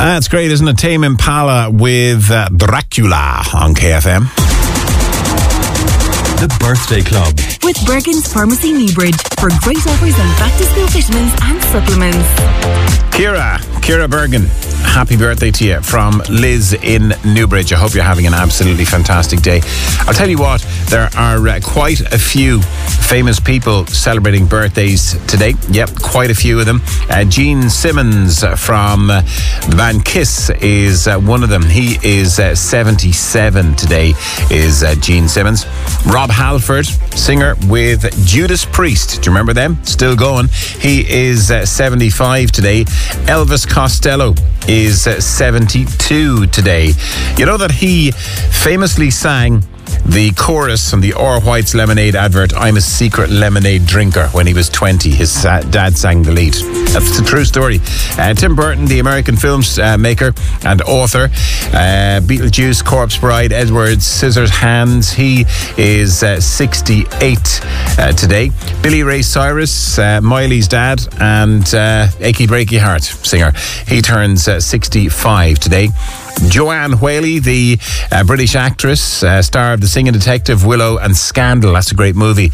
That's great, isn't it? Tame Impala with Dracula on KFM. The Birthday Club. With Bergen's Pharmacy Newbridge for great offers on back-to-school vitamins and supplements. Kira Bergen, happy birthday to you from Liz in Newbridge. I hope you're having an absolutely fantastic day. I'll tell you what, there are quite a few famous people celebrating birthdays today. Yep, quite a few of them. Gene Simmons from the band Kiss is one of them. He is 77 today, is Gene Simmons. Rob Halford, singer with Judas Priest. Do you remember them? Still going. He is 75 today. Elvis Costello is 72 today. You know that he famously sang the chorus from the Or White's Lemonade advert, "I'm a secret lemonade drinker," when he was 20. His dad sang the lead. That's the true story. Tim Burton, the American film maker and author, Beetlejuice, Corpse Bride, Edward Scissorhands, he is 68 today. Billy Ray Cyrus, Miley's dad, and Achy Breaky Heart singer, he turns 65 today. Joanne Whaley, the British actress, star of The Singing Detective, Willow and Scandal. That's a great movie.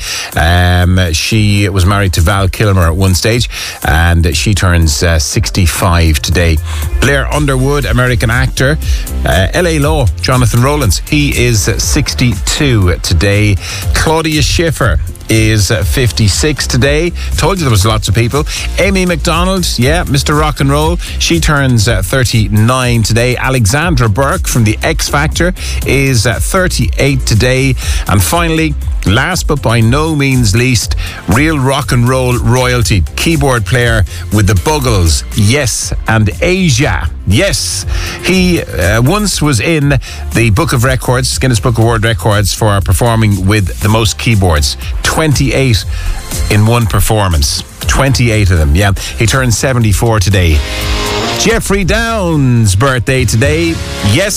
She was married to Val Kilmer at one stage, and she turns 65 today. Blair Underwood, American actor. LA Law, Jonathan Rowlands, he is 62 today. Claudia Schiffer is 56 today. Told you there was lots of people. Amy McDonald, yeah, Mr. Rock and Roll, she turns 39 today. Alexandra Burke from the X Factor is 38 today. And finally, last but by no means least, real rock and roll royalty, keyboard player with the Buggles, Yes and Asia. Yes, he once was in the Book of Records, Guinness Book of World Records, for performing with the most keyboards. 28 in one performance. 28 of them, yeah. He turned 74 today. Jeffrey Downs' birthday today. Yes.